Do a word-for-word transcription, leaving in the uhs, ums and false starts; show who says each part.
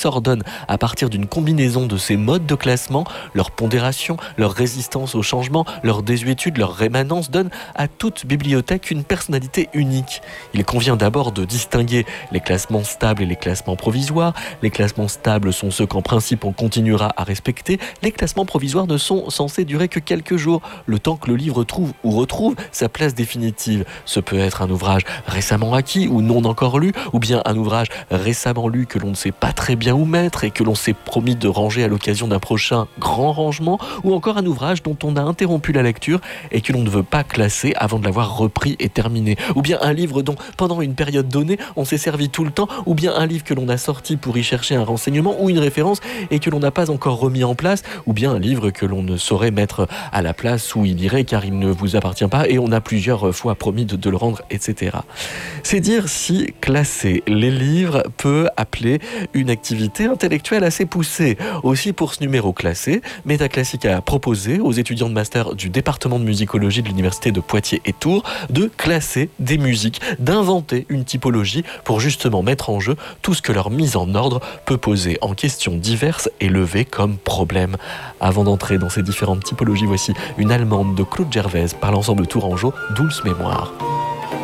Speaker 1: ordonnent à partir d'une combinaison de ces modes de classement, leur pondération, leur résistance au changement, leur désuétude, leur rémanence donnent à toute bibliothèque une personnalité unique. Il convient d'abord de distinguer les classements stables et les classements provisoires. Les classements stables sont ceux qu'en principe on continuera à respecter. Les classements provisoires ne sont censés durer que quelques jours, le temps que le livre trouve ou retrouve sa place définitive. Ce peut être un ouvrage récemment acquis ou non encore lu, ou bien un ouvrage récemment lu que l'on ne sait pas très bien où mettre et que l'on s'est promis de ranger à l'occasion d'un prochain grand rangement, ou encore un ouvrage dont on a interrompu la lecture et que l'on ne veut pas classer avant de l'avoir repris et terminé, ou bien un livre dont pendant une période donnée on s'est servi tout le temps, ou bien un livre que l'on a sorti pour y chercher un renseignement ou une référence et que l'on n'a pas encore remis en place, ou bien un livre que l'on ne saurait mettre à la place où il irait car il ne vous appartient pas et on a plusieurs fois promis de, de le rendre, et cetera. C'est dire si classer les livres peut appeler une activité intellectuelle assez poussée. Aussi, pour ce numéro classé, Métaclassique a proposé aux étudiants de master du département de musicologie de l'université de Poitiers et Tours de classer des musiques, d'inventer une typologie pour justement mettre en jeu tout ce que leur mise en ordre peut poser en questions diverses et lever comme problème. Avant d'entrer dans ces différentes typologies, voici une allemande de Claude Gervaise par l'ensemble tourangeau, Douce Mémoire.